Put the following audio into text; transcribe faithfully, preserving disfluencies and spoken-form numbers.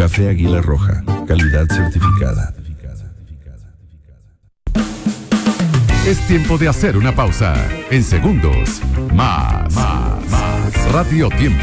Café Águila Roja, calidad certificada. Es tiempo de hacer una pausa. En segundos, más, más, más. Radio Tiempo.